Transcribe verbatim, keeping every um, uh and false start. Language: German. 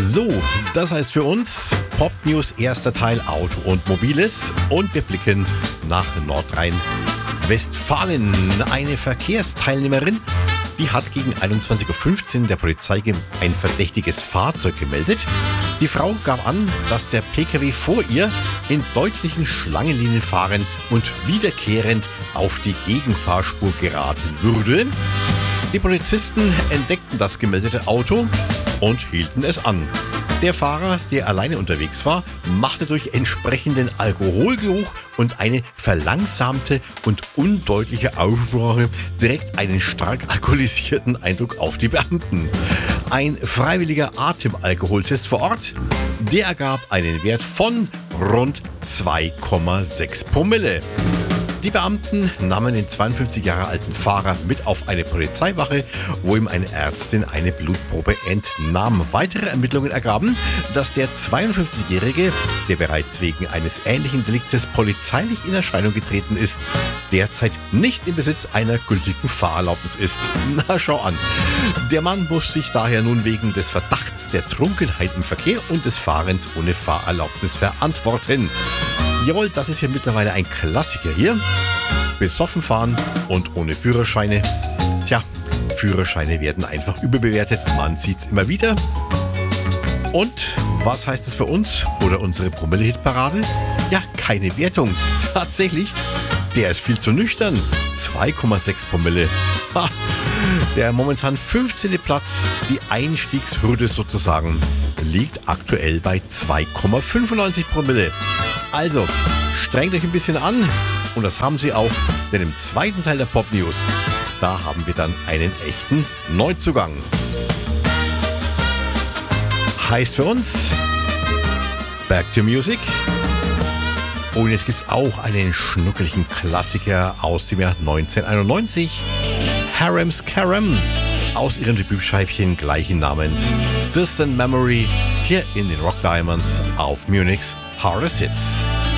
So, das heißt für uns Pop News erster Teil Auto und Mobiles und wir blicken nach Nordrhein-Westfalen. Eine Verkehrsteilnehmerin, die hat gegen einundzwanzig Uhr fünfzehn der Polizei ein verdächtiges Fahrzeug gemeldet. Die Frau gab an, dass der Pkw vor ihr in deutlichen Schlangenlinien fahren und wiederkehrend auf die Gegenfahrspur geraten würde. Die Polizisten entdeckten das gemeldete Auto und hielten es an. Der Fahrer, der alleine unterwegs war, machte durch entsprechenden Alkoholgeruch und eine verlangsamte und undeutliche Aussprache direkt einen stark alkoholisierten Eindruck auf die Beamten. Ein freiwilliger Atemalkoholtest vor Ort, der ergab einen Wert von rund zwei Komma sechs Promille. Die Beamten nahmen den zweiundfünfzig Jahre alten Fahrer mit auf eine Polizeiwache, wo ihm eine Ärztin eine Blutprobe entnahm. Weitere Ermittlungen ergaben, dass der zweiundfünfzigjährige, der bereits wegen eines ähnlichen Deliktes polizeilich in Erscheinung getreten ist, derzeit nicht im Besitz einer gültigen Fahrerlaubnis ist. Na, schau an. Der Mann muss sich daher nun wegen des Verdachts der Trunkenheit im Verkehr und des Fahrens ohne Fahrerlaubnis verantworten. Jawohl, das ist ja mittlerweile ein Klassiker hier. Besoffen fahren und ohne Führerscheine. Tja, Führerscheine werden einfach überbewertet. Man sieht's immer wieder. Und was heißt das für uns oder unsere Promille-Hitparade? Ja, keine Wertung. Tatsächlich, der ist viel zu nüchtern. zwei Komma sechs Promille. Ha, der momentan fünfzehnte Platz, die Einstiegshürde sozusagen, liegt aktuell bei zwei Komma fünfundneunzig Promille. Also, strengt euch ein bisschen an und das haben sie auch, denn im zweiten Teil der Pop News, da haben wir dann einen echten Neuzugang. Heißt für uns Back to Music. Und jetzt gibt's auch einen schnuckeligen Klassiker aus dem Jahr neunzehnhunderteinundneunzig. Harems Karam aus ihrem Debütscheibchen gleichen Namens. Distant Memory hier in den Rock Diamonds auf Munich's Hardest Hits.